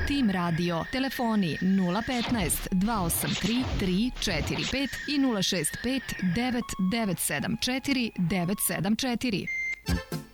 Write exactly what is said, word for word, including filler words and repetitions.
Tim Radio. Telefoni nula petnaest, dva osam tri, tri četiri pet i nula šest pet, devet devet sedam četiri, devet sedam četiri.